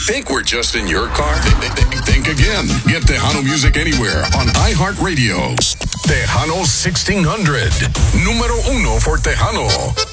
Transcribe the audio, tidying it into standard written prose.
Think we're just in your car? Think again. Get Tejano music anywhere on iHeartRadio. Tejano 1600. Número 1 for Tejano.